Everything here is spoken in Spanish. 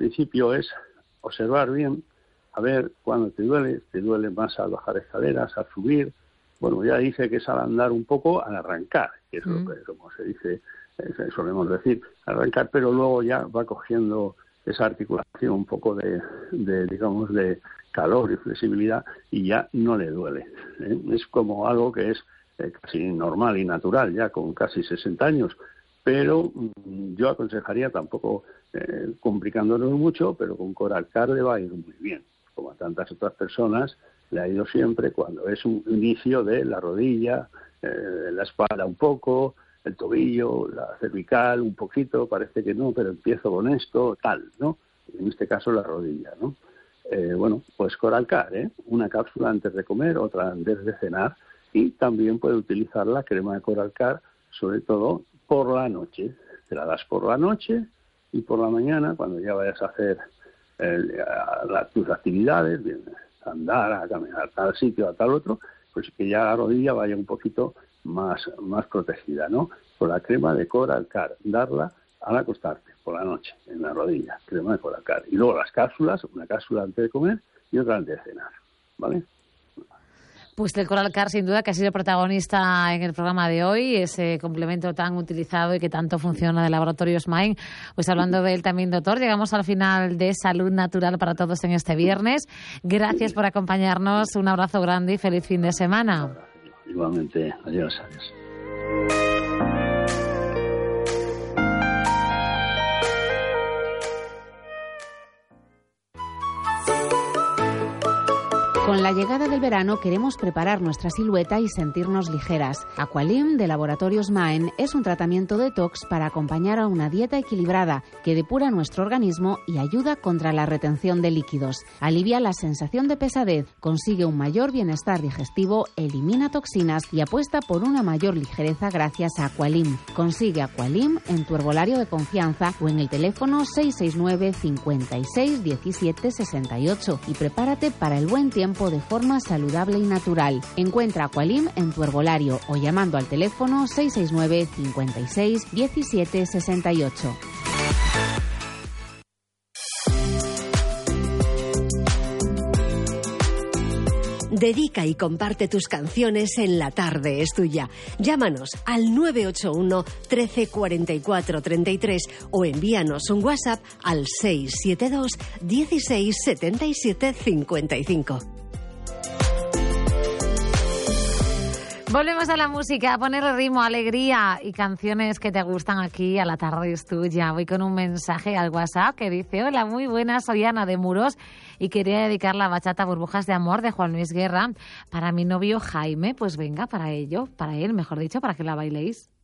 principio es observar bien, a ver cuándo te duele más al bajar escaleras, al subir. Bueno, ya dice que es al andar un poco, al arrancar, que es lo que, como se dice, solemos decir, arrancar, pero luego ya va cogiendo esa articulación un poco de digamos, de calor y flexibilidad y ya no le duele. Es como algo que es casi normal y natural, ya con casi 60 años, pero yo aconsejaría tampoco complicándonos mucho, pero con Coralcar le va a ir muy bien, como a tantas otras personas le ha ido siempre cuando es un inicio de la rodilla, la espalda un poco, el tobillo, la cervical un poquito, parece que no, pero empiezo con esto, tal, ¿no? En este caso la rodilla, ¿no? Bueno, pues Coralcar, una cápsula antes de comer, otra antes de cenar, y también puede utilizar la crema de Coralcar, sobre todo por la noche. Te la das por la noche y por la mañana, cuando ya vayas a hacer tus actividades, bien, andar, a caminar a tal sitio, a tal otro, pues que ya la rodilla vaya un poquito más protegida, ¿no? Con la crema de Coralcar, darla al acostarte por la noche, en la rodilla, crema de Coralcar. Y luego las cápsulas, una cápsula antes de comer y otra antes de cenar, ¿vale? Pues el Coralcar, sin duda, que ha sido protagonista en el programa de hoy, ese complemento tan utilizado y que tanto funciona de Laboratorios Smain. Pues hablando de él también, doctor, llegamos al final de Salud Natural para Todos en este viernes. Gracias por acompañarnos, un abrazo grande y feliz fin de semana. Igualmente, adiós, adiós. Con la llegada del verano queremos preparar nuestra silueta y sentirnos ligeras. Aqualim de Laboratorios Smain es un tratamiento detox para acompañar a una dieta equilibrada que depura nuestro organismo y ayuda contra la retención de líquidos. Alivia la sensación de pesadez, consigue un mayor bienestar digestivo, elimina toxinas y apuesta por una mayor ligereza gracias a Aqualim. Consigue Aqualim en tu herbolario de confianza o en el teléfono 669 56 17 68 y prepárate para el buen tiempo de forma saludable y natural. Encuentra Aqualim en tu herbolario o llamando al teléfono 669 56 17 68. Dedica y comparte tus canciones en La Tarde es Tuya. Llámanos al 981 13 44 33 o envíanos un WhatsApp al 672 16 77 55. Volvemos a la música, a ponerle ritmo, alegría y canciones que te gustan aquí a La Tarde es Tuya. Voy con un mensaje al WhatsApp que dice: hola, muy buenas, soy Ana de Muros y quería dedicar la bachata Burbujas de Amor de Juan Luis Guerra para mi novio Jaime. Pues venga, para él, mejor dicho, para que la bailéis.